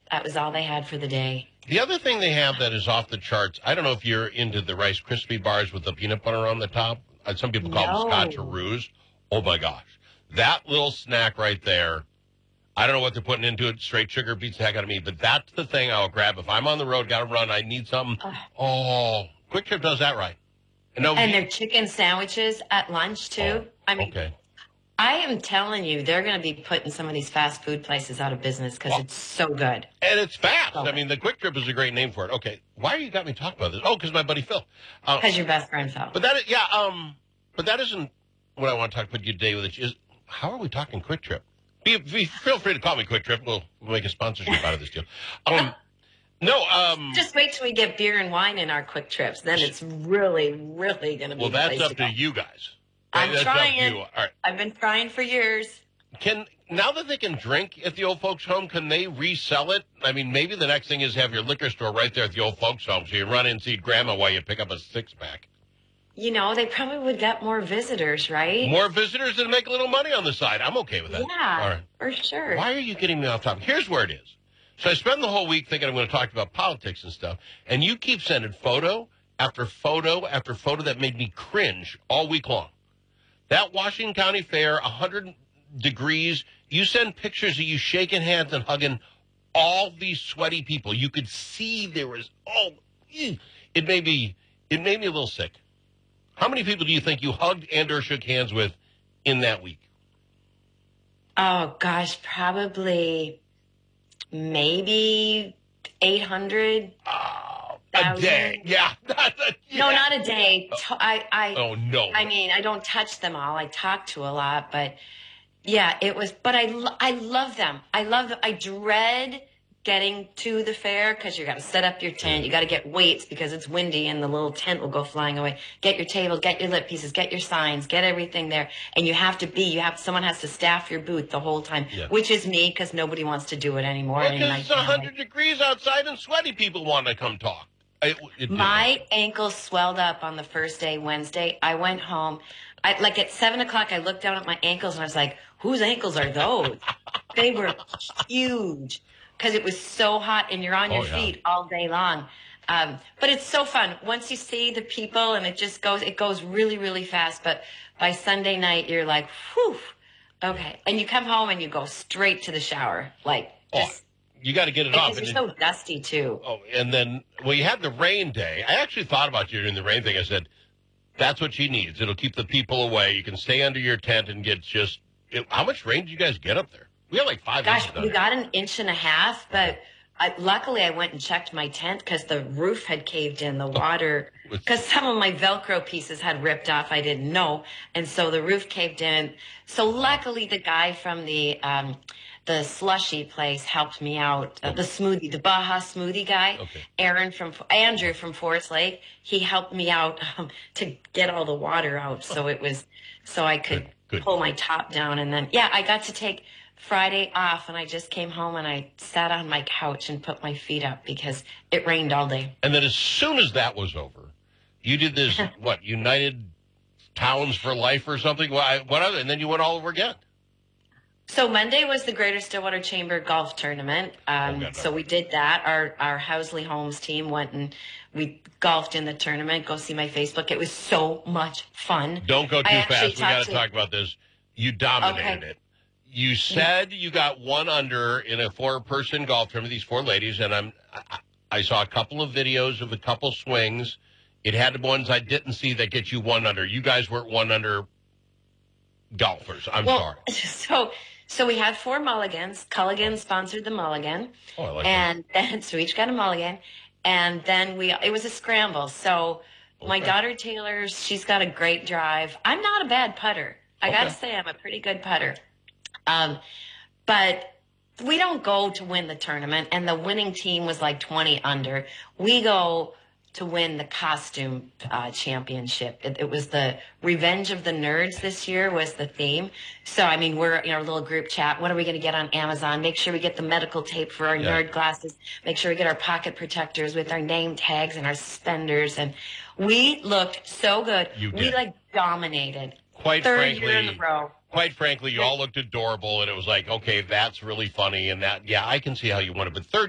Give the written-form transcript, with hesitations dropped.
That was all they had for the day. The other thing they have that is off the charts, I don't know if you're into the Rice Krispie bars with the peanut butter on the top. Some people call them Scotcheroos. Oh, my gosh. That little snack right there, I don't know what they're putting into it. Straight sugar beats the heck out of me. But that's the thing I'll grab. If I'm on the road, got to run, I need something. Quick Trip does that right. And their chicken sandwiches at lunch, too. Okay. I am telling you, they're going to be putting some of these fast food places out of business because it's so good. And it's fast. I mean, the Quick Trip is a great name for it. Okay. Why you got me talking about this? Oh, because my buddy Phil. Because your best friend Phil. But that isn't what I want to talk about you today with. Is how are we talking Quick Trip? Feel free to call me Quick Trip. We'll make a sponsorship out of this deal. Just wait till we get beer and wine in our Quick Trips. Then it's really, really going to be. Well, that's up to you guys. I'm trying. All right. I've been trying for years. Now that they can drink at the old folks' home, can they resell it? I mean, maybe the next thing is have your liquor store right there at the old folks' home, so you run in and see Grandma while you pick up a six-pack. You know, they probably would get more visitors, right? More visitors and make a little money on the side. I'm okay with that. Yeah, all right. For sure. Why are you getting me off topic? Here's where it is. So I spend the whole week thinking I'm going to talk about politics and stuff, and you keep sending photo after photo after photo that made me cringe all week long. That Washington County Fair, 100 degrees, you send pictures of you shaking hands and hugging all these sweaty people. You could see there was, it made me a little sick. How many people do you think you hugged and or shook hands with in that week? Oh, gosh, probably maybe 800. A day. Yeah. No, not a day. Oh, no. I mean, I don't touch them all. I talk to a lot, but yeah, it was, but I love them. I love them. I dread getting to the fair because you got to set up your tent. You got to get weights because it's windy and the little tent will go flying away. Get your table, get your lip pieces, get your signs, get everything there. And someone has to staff your booth the whole time, which is me because nobody wants to do it anymore. Because it's 100 degrees outside and sweaty people want to come talk. My ankles swelled up on the first day, Wednesday. I went home. At 7 o'clock, I looked down at my ankles and I was like, whose ankles are those? They were huge because it was so hot and you're on your feet all day long. But it's so fun. Once you see the people and it goes really, really fast. But by Sunday night, you're like, whew, okay. And you come home and you go straight to the shower. You got to get it off. Because you're so dusty, too. Oh, and then, you had the rain day. I actually thought about you during the rain thing. I said, that's what she needs. It'll keep the people away. You can stay under your tent and get how much rain did you guys get up there? We had like 5 inches. Gosh, we got 1.5 inches, but luckily I went and checked my tent because the roof had caved in. The water, because some of my Velcro pieces had ripped off. I didn't know. And so the roof caved in. So luckily the guy from the slushy place helped me out. The Baja smoothie guy, Andrew from Forest Lake, he helped me out to get all the water out. So I could pull my top down. And then, I got to take Friday off and I just came home and I sat on my couch and put my feet up because it rained all day. And then as soon as that was over, you did this, United Towns for Life or something? What other? And then you went all over again. So Monday was the Greater Stillwater Chamber Golf Tournament. So we did that. Our Housley Holmes team went and we golfed in the tournament. Go see my Facebook. It was so much fun. Don't go too fast. We got to talk about this. You dominated it. You said you got 1 under in a 4-person golf tournament, these 4 ladies, and I saw a couple of videos of a couple swings. It had ones I didn't see that get you 1 under. You guys weren't 1 under golfers. I'm sorry. So we had 4 mulligans. Culligan sponsored the mulligan. Oh, I like that. And so we each got a mulligan. And then it was a scramble. So my daughter Taylor, she's got a great drive. I'm not a bad putter. I got to say I'm a pretty good putter. But we don't go to win the tournament. And the winning team was like 20 under. We go to win the costume championship. It was the Revenge of the Nerds this year was the theme. So, I mean, we're in our little group chat. What are we going to get on Amazon? Make sure we get the medical tape for our nerd glasses. Make sure we get our pocket protectors with our name tags and our suspenders. And we looked so good. We, dominated. Third year in a row. Quite frankly, you all looked adorable, and it was like, okay, that's really funny, and I can see how you won it. But third